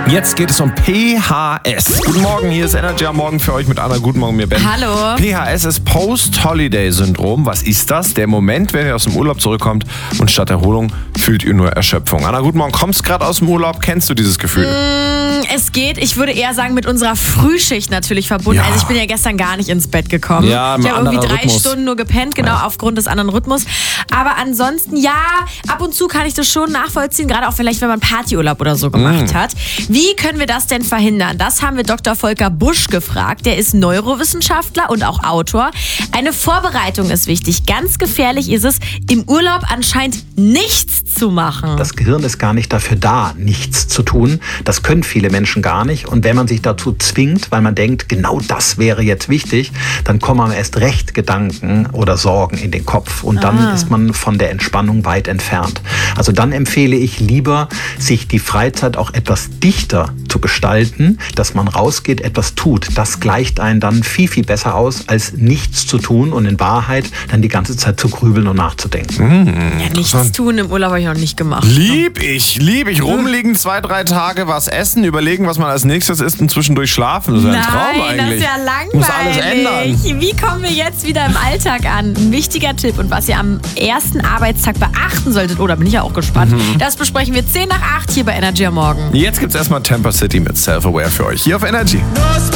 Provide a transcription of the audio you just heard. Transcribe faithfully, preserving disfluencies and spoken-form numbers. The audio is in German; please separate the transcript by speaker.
Speaker 1: Jetzt geht es um P H S. Guten Morgen, hier ist Energy am Morgen für euch mit Anna. Guten Morgen, mir Ben.
Speaker 2: Hallo.
Speaker 1: P H S ist Post-Holiday-Syndrom. Was ist das? Der Moment, wenn ihr aus dem Urlaub zurückkommt und statt Erholung fühlt ihr nur Erschöpfung. Anna, guten Morgen. Kommst gerade aus dem Urlaub? Kennst du dieses Gefühl?
Speaker 2: Mm, es geht. Ich würde eher sagen, mit unserer Frühschicht natürlich verbunden.
Speaker 1: Ja.
Speaker 2: Also ich bin ja gestern gar nicht ins Bett gekommen.
Speaker 1: Ja,
Speaker 2: ich habe irgendwie drei
Speaker 1: Rhythmus.
Speaker 2: Stunden nur gepennt, genau,
Speaker 1: Ja.
Speaker 2: aufgrund des anderen Rhythmus. Aber ansonsten, ja, ab und zu kann ich das schon nachvollziehen, gerade auch vielleicht, wenn man Partyurlaub oder so gemacht
Speaker 1: Mm.
Speaker 2: hat. Wie können wir das denn verhindern? Das haben wir Doktor Volker Busch gefragt. Der ist Neurowissenschaftler und auch Autor. Eine Vorbereitung ist wichtig. Ganz gefährlich ist es, im Urlaub anscheinend nichts zu machen.
Speaker 3: Das Gehirn ist gar nicht dafür da, nichts zu tun. Das können viele Menschen gar nicht. Und wenn man sich dazu zwingt, weil man denkt, genau das wäre jetzt wichtig, dann kommen einem erst recht Gedanken oder Sorgen in den Kopf. Und dann
Speaker 2: Ah.
Speaker 3: ist man von der Entspannung weit entfernt. Also dann empfehle ich lieber, sich die Freizeit auch etwas dichter zu gestalten, dass man rausgeht, etwas tut. Das gleicht einen dann viel, viel besser aus, als nichts zu tun und in Wahrheit dann die ganze Zeit zu grübeln und nachzudenken.
Speaker 2: Ja, nichts tun im Urlaub habe ich noch nicht gemacht.
Speaker 1: Lieb ich, lieb ich. Rumliegen, zwei, drei Tage was essen, überlegen, was man als nächstes isst und zwischendurch schlafen. Das ist ja ein Traum
Speaker 2: Nein, das
Speaker 1: eigentlich.
Speaker 2: ist ja langweilig.
Speaker 1: Muss alles ändern.
Speaker 2: Wie kommen wir jetzt wieder im Alltag an? Ein wichtiger Tipp und was ihr am ersten Arbeitstag beachten solltet, oh, da bin ich ja auch gespannt,
Speaker 1: Mhm.
Speaker 2: das besprechen wir zehn nach acht hier bei Energy am Morgen.
Speaker 1: Jetzt gibt's erstmal Tampa City mit Self-Aware für euch hier auf Energy.